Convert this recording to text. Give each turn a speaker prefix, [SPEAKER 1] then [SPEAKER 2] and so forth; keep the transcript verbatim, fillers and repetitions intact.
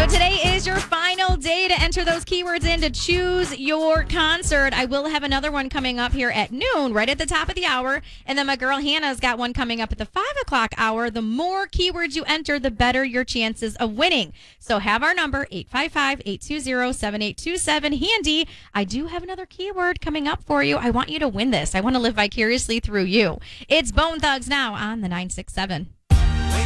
[SPEAKER 1] So today is your final day to enter those keywords in to choose your concert. I will have another one coming up here at noon, right at the top of the hour. And then my girl Hannah's got one coming up at the five o'clock hour. The more keywords you enter, the better your chances of winning. So have our number, eight five five, eight two zero, seven eight two seven, handy. I do have another keyword coming up for you. I want you to win this. I want to live vicariously through you. It's Bone Thugs now on the nine six seven.